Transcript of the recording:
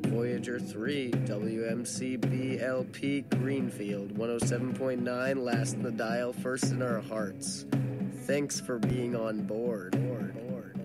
Voyager 3, WMCBLP Greenfield, 107.9, last in the dial, first in our hearts. Thanks for being on board.